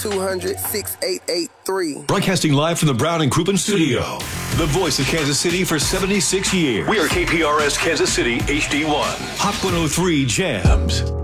888-200-6883. Broadcasting live from the Brown and Crouppen studio. The voice of Kansas City for 76 years. We are KPRS Kansas City HD1. Hot 103 Jams.